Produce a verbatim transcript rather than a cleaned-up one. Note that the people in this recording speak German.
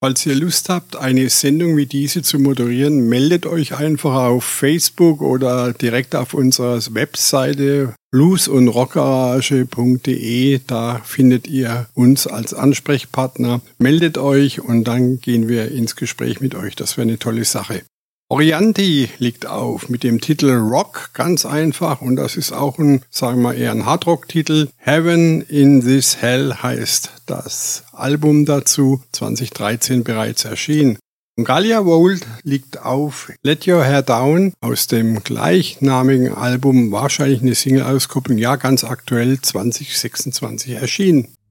Falls ihr Lust habt, eine Sendung wie diese zu moderieren, meldet euch einfach auf Facebook oder direkt auf unserer Webseite blues und rockgarage punkt de. Da findet ihr uns als Ansprechpartner. Meldet euch und dann gehen wir ins Gespräch mit euch. Das wäre eine tolle Sache. Orianti liegt auf mit dem Titel Rock, ganz einfach, und das ist auch ein, sagen wir eher ein Hardrock-Titel. Heaven in This Hell heißt das Album dazu, zwanzig dreizehn bereits erschienen. Und Galia Volt liegt auf Let Your Hair Down aus dem gleichnamigen Album, wahrscheinlich eine Single-Auskopplung, ja ganz aktuell zwanzig sechsundzwanzig erschienen.